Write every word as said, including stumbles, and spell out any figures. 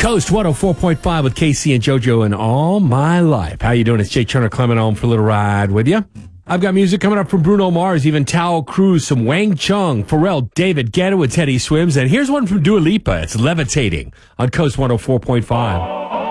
Coast one oh four point five with K C and JoJo and All My Life. How you doing? It's Jake Turner Clement on for a little ride with you. I've got music coming up from Bruno Mars, even Tao Cruz, some Wang Chung, Pharrell, David Guetta with Teddy Swims, and here's one from Dua Lipa. It's Levitating on Coast one oh four point five.